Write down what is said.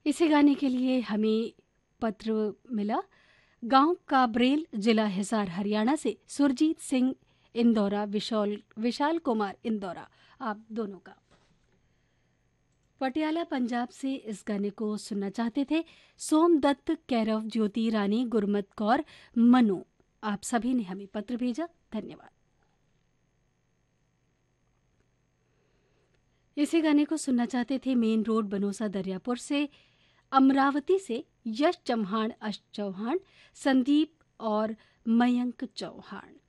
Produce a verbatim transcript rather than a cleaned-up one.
इसे गाने के लिए हमें पत्र मिला गांव काबरेल, जिला हिसार, हरियाणा से सुरजीत सिंह इंदौरा, विशाल विशाल कुमार इंदौरा, आप दोनों का। पटियाला पंजाब से इस गाने को सुनना चाहते थे सोमदत्त, कैरव, ज्योति रानी, गुरमत कौर, मनु, आप सभी ने हमें पत्र भेजा, धन्यवाद। इसी गाने को सुनना चाहते थे मेन रोड, बनोसा, दरियापुर से, अमरावती से यश चौहान, अश चौहान, संदीप और मयंक चौहान।